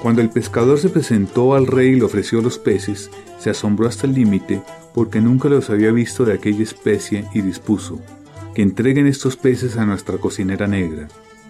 Cuando el pescador se presentó al rey y le ofreció los peces, se asombró hasta el límite porque nunca los había visto de aquella especie y dispuso: que entreguen estos peces a nuestra cocinera negra.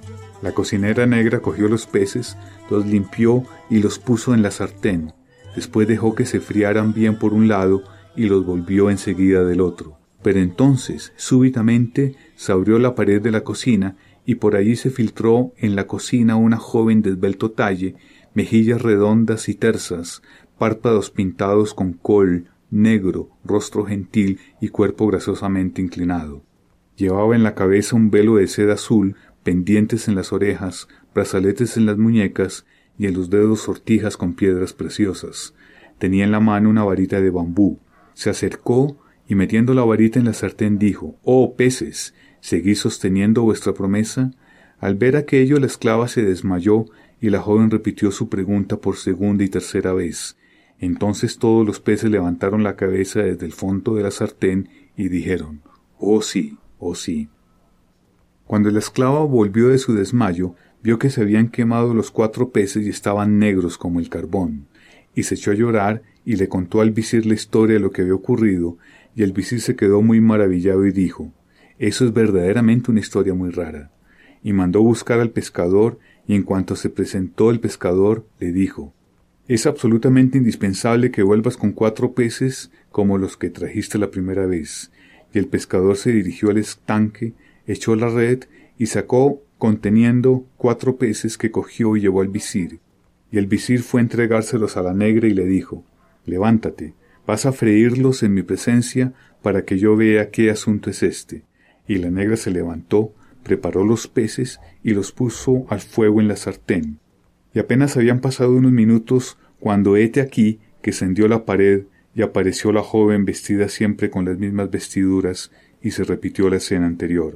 La cocinera negra cogió los peces, los limpió y los puso en la sartén. Después dejó que se friaran bien por un lado y los volvió enseguida del otro. Pero entonces, súbitamente, se abrió la pared de la cocina y por allí se filtró en la cocina una joven de esbelto talle, mejillas redondas y tersas, párpados pintados con col, negro, rostro gentil y cuerpo grasosamente inclinado. Llevaba en la cabeza un velo de seda azul, pendientes en las orejas, brazaletes en las muñecas y en los dedos sortijas con piedras preciosas. Tenía en la mano una varita de bambú. Se acercó y metiendo la varita en la sartén dijo: «¡Oh, peces! ¿Seguís sosteniendo vuestra promesa?». Al ver aquello la esclava se desmayó y la joven repitió su pregunta por segunda y tercera vez. Entonces todos los peces levantaron la cabeza desde el fondo de la sartén y dijeron: «¡Oh sí! ¡Oh sí!». Cuando la esclava volvió de su desmayo, vio que se habían quemado los 4 peces y estaban negros como el carbón, y se echó a llorar y le contó al visir la historia de lo que había ocurrido, y el visir se quedó muy maravillado y dijo: «Eso es verdaderamente una historia muy rara». Y mandó buscar al pescador, y en cuanto se presentó el pescador, le dijo: «Es absolutamente indispensable que vuelvas con 4 peces como los que trajiste la primera vez». Y el pescador se dirigió al estanque, echó la red y sacó conteniendo 4 peces que cogió y llevó al visir. Y el visir fue a entregárselos a la negra y le dijo: «Levántate, vas a freírlos en mi presencia para que yo vea qué asunto es este». Y la negra se levantó, preparó los peces y los puso al fuego en la sartén. Y apenas habían pasado unos minutos cuando hete aquí que se hendió la pared y apareció la joven vestida siempre con las mismas vestiduras y se repitió la escena anterior.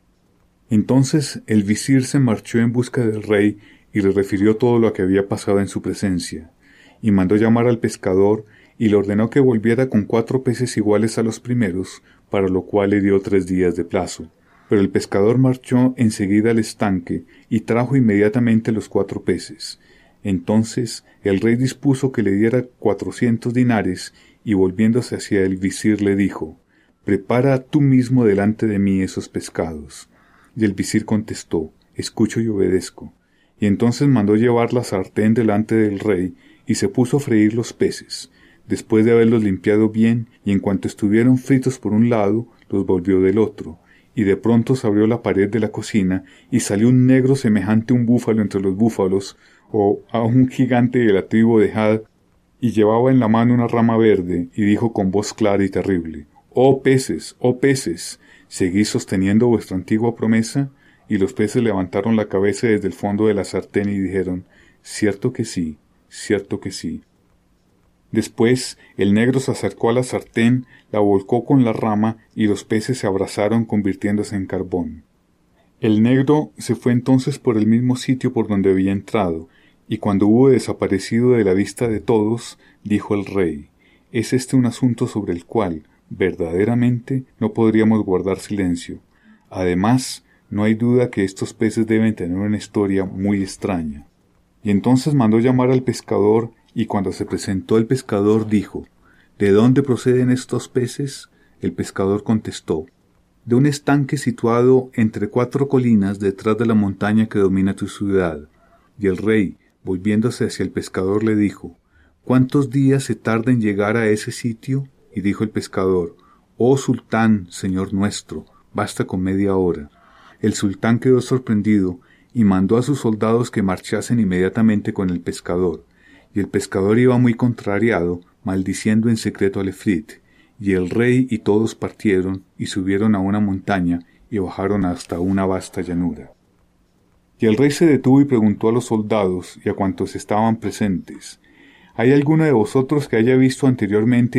Entonces el visir se marchó en busca del rey y le refirió todo lo que había pasado en su presencia, y mandó llamar al pescador y le ordenó que volviera con 4 peces iguales a los primeros, para lo cual le dio 3 días de plazo. Pero el pescador marchó enseguida al estanque y trajo inmediatamente los 4 peces. Entonces el rey dispuso que le diera 400 dinares y volviéndose hacia el visir le dijo: «Prepara tú mismo delante de mí esos pescados». Y el visir contestó: «Escucho y obedezco». Y entonces mandó llevar la sartén delante del rey y se puso a freír los peces. Después de haberlos limpiado bien y en cuanto estuvieron fritos por un lado, los volvió del otro. Y de pronto se abrió la pared de la cocina y salió un negro semejante a un búfalo entre los búfalos, o a un gigante de la tribu de Had, y llevaba en la mano una rama verde, y dijo con voz clara y terrible: «Oh peces, ¿seguís sosteniendo vuestra antigua promesa?». Y los peces levantaron la cabeza desde el fondo de la sartén y dijeron: «Cierto que sí, cierto que sí». Después el negro se acercó a la sartén, la volcó con la rama y los peces se abrazaron convirtiéndose en carbón. El negro se fue entonces por el mismo sitio por donde había entrado, y cuando hubo desaparecido de la vista de todos, dijo el rey: «Es este un asunto sobre el cual, verdaderamente, no podríamos guardar silencio. Además, no hay duda que estos peces deben tener una historia muy extraña». Y entonces mandó llamar al pescador, y cuando se presentó el pescador dijo: «¿De dónde proceden estos peces?». El pescador contestó: «De un estanque situado entre 4 colinas detrás de la montaña que domina tu ciudad». Y el rey, volviéndose hacia el pescador, le dijo: «¿Cuántos días se tarda en llegar a ese sitio?». Y dijo el pescador: «Oh sultán, señor nuestro, basta con media hora». El sultán quedó sorprendido y mandó a sus soldados que marchasen inmediatamente con el pescador. Y el pescador iba muy contrariado, maldiciendo en secreto al efrit. Y el rey y todos partieron y subieron a una montaña y bajaron hasta una vasta llanura. Y el rey se detuvo y preguntó a los soldados y a cuantos estaban presentes: «¿Hay alguno de vosotros que haya visto anteriormente